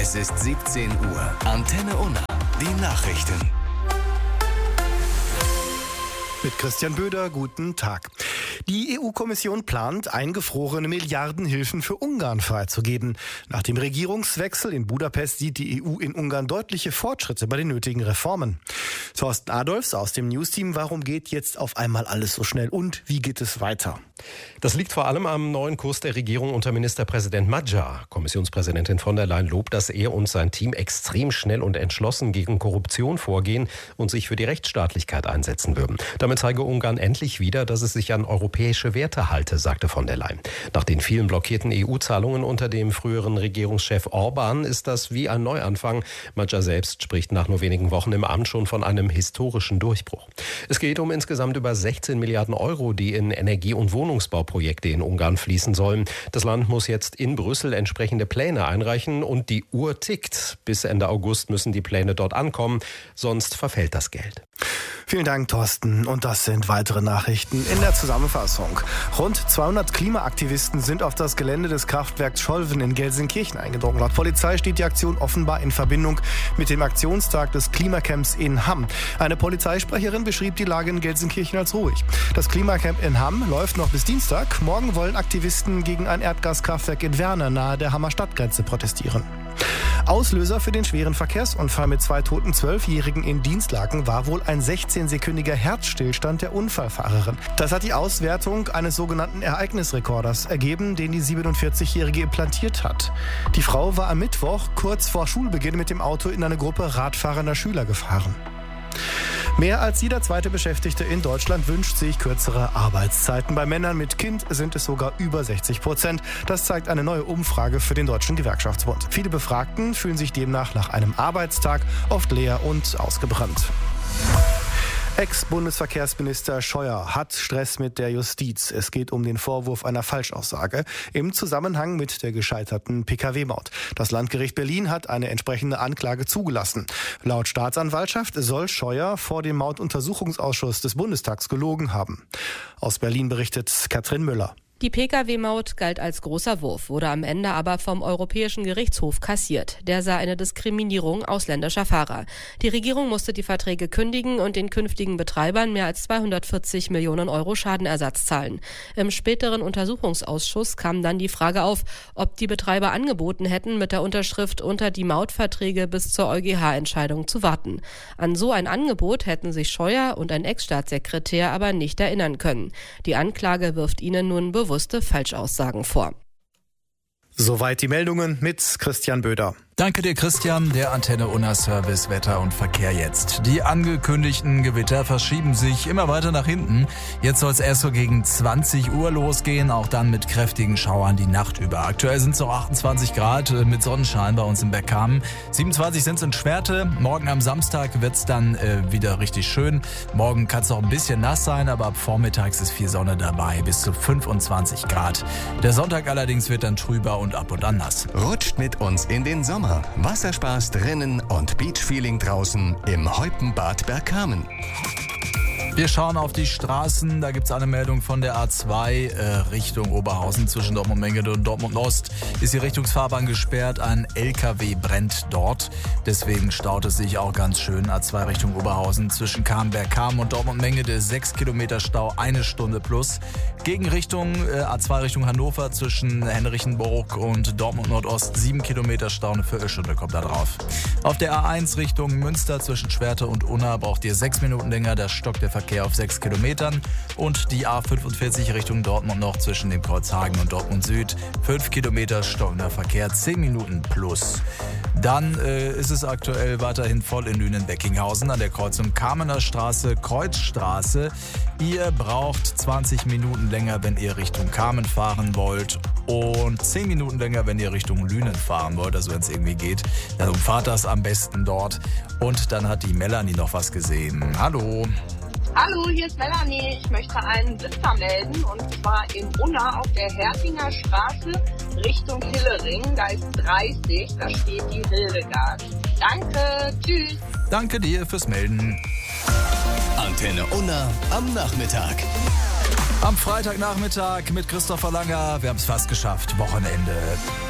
Es ist 17 Uhr. Antenne Unna. Die Nachrichten. Mit Christian Böder, guten Tag. Die EU-Kommission plant, eingefrorene Milliardenhilfen für Ungarn freizugeben. Nach dem Regierungswechsel in Budapest sieht die EU in Ungarn deutliche Fortschritte bei den nötigen Reformen. Thorsten Adolfs aus dem Newsteam, warum geht jetzt auf einmal alles so schnell und wie geht es weiter? Das liegt vor allem am neuen Kurs der Regierung unter Ministerpräsident Magyar. Kommissionspräsidentin von der Leyen lobt, dass er und sein Team extrem schnell und entschlossen gegen Korruption vorgehen und sich für die Rechtsstaatlichkeit einsetzen würden. Damit zeige Ungarn endlich wieder, dass es sich an europäische Werte halte, sagte von der Leyen. Nach den vielen blockierten EU-Zahlungen unter dem früheren Regierungschef Orbán ist das wie ein Neuanfang. Magyar selbst spricht nach nur wenigen Wochen im Amt schon von einem historischen Durchbruch. Es geht um insgesamt über 16 Milliarden Euro, die in Energie- und Wohnungsbauprojekte in Ungarn fließen sollen. Das Land muss jetzt in Brüssel entsprechende Pläne einreichen und die Uhr tickt. Bis Ende August müssen die Pläne dort ankommen, sonst verfällt das Geld. Vielen Dank, Thorsten. Und das sind weitere Nachrichten in der Zusammenfassung. Rund 200 Klimaaktivisten sind auf das Gelände des Kraftwerks Scholven in Gelsenkirchen eingedrungen. Laut Polizei steht die Aktion offenbar in Verbindung mit dem Aktionstag des Klimacamps in Hamm. Eine Polizeisprecherin beschrieb die Lage in Gelsenkirchen als ruhig. Das Klimacamp in Hamm läuft noch bis Dienstag. Morgen wollen Aktivisten gegen ein Erdgaskraftwerk in Werner nahe der Hammer Stadtgrenze protestieren. Auslöser für den schweren Verkehrsunfall mit 2 toten 12-Jährigen in Dienstlaken war wohl ein 16-sekündiger Herzstillstand der Unfallfahrerin. Das hat die Auswertung eines sogenannten Ereignisrekorders ergeben, den die 47-Jährige implantiert hat. Die Frau war am Mittwoch kurz vor Schulbeginn mit dem Auto in eine Gruppe radfahrender Schüler gefahren. Mehr als jeder zweite Beschäftigte in Deutschland wünscht sich kürzere Arbeitszeiten. Bei Männern mit Kind sind es sogar über 60%. Das zeigt eine neue Umfrage für den Deutschen Gewerkschaftsbund. Viele Befragten fühlen sich demnach nach einem Arbeitstag oft leer und ausgebrannt. Ex-Bundesverkehrsminister Scheuer hat Stress mit der Justiz. Es geht um den Vorwurf einer Falschaussage im Zusammenhang mit der gescheiterten Pkw-Maut. Das Landgericht Berlin hat eine entsprechende Anklage zugelassen. Laut Staatsanwaltschaft soll Scheuer vor dem Mautuntersuchungsausschuss des Bundestags gelogen haben. Aus Berlin berichtet Katrin Müller. Die Pkw-Maut galt als großer Wurf, wurde am Ende aber vom Europäischen Gerichtshof kassiert. Der sah eine Diskriminierung ausländischer Fahrer. Die Regierung musste die Verträge kündigen und den künftigen Betreibern mehr als 240 Millionen Euro Schadenersatz zahlen. Im späteren Untersuchungsausschuss kam dann die Frage auf, ob die Betreiber angeboten hätten, mit der Unterschrift unter die Mautverträge bis zur EuGH-Entscheidung zu warten. An so ein Angebot hätten sich Scheuer und ein Ex-Staatssekretär aber nicht erinnern können. Die Anklage wirft ihnen nun bewusste Falschaussagen vor. Soweit die Meldungen mit Christian Böder. Danke dir, Christian. Der Antenne Unna Service Wetter und Verkehr jetzt. Die angekündigten Gewitter verschieben sich immer weiter nach hinten. Jetzt soll es erst so gegen 20 Uhr losgehen, auch dann mit kräftigen Schauern die Nacht über. Aktuell sind es noch 28 Grad mit Sonnenschein bei uns in Bergkamen. 27 sind es in Schwerte. Morgen am Samstag wird es dann wieder richtig schön. Morgen kann es noch ein bisschen nass sein, aber ab vormittags ist viel Sonne dabei, bis zu 25 Grad. Der Sonntag allerdings wird dann trüber und ab und an nass. Rutscht mit uns in den Sommer. Wasserspaß drinnen und Beachfeeling draußen im Heupenbad Bergkamen. Wir schauen auf die Straßen. Da gibt's eine Meldung von der A2 Richtung Oberhausen zwischen Dortmund-Mengede und Dortmund-Ost. Ist die Richtungsfahrbahn gesperrt. Ein LKW brennt dort. Deswegen staut es sich auch ganz schön. A2 Richtung Oberhausen zwischen Bergkamen und Dortmund-Mengede 6 Kilometer Stau, 1 Stunde plus. Gegenrichtung A2 Richtung Hannover zwischen Henrichenburg und Dortmund-Nordost 7 Kilometer Stau, eine Viertelstunde kommt da drauf. Auf der A1 Richtung Münster zwischen Schwerte und Unna braucht ihr 6 Minuten länger. Da stockt der Verkehr auf 6 Kilometern. Und die A45 Richtung Dortmund noch zwischen dem Kreuzhagen und Dortmund Süd 5 Kilometer stockender Verkehr, 10 Minuten plus. Dann ist es aktuell weiterhin voll in Lünen-Beckinghausen an der Kreuzung Kamener Straße, Kreuzstraße. Ihr braucht 20 Minuten länger, wenn ihr Richtung Kamen fahren wollt und 10 Minuten länger, wenn ihr Richtung Lünen fahren wollt, also wenn es irgendwie geht. Dann umfahrt das am besten dort. Und dann hat die Melanie noch was gesehen. Hallo. Hallo, hier ist Melanie. Ich möchte einen Blitzer melden und zwar in Unna auf der Hertinger Straße Richtung Hillering. Da ist 30, da steht die Hildegard. Danke, tschüss. Danke dir fürs Melden. Antenne Unna am Nachmittag. Am Freitagnachmittag mit Christopher Langer. Wir haben es fast geschafft. Wochenende.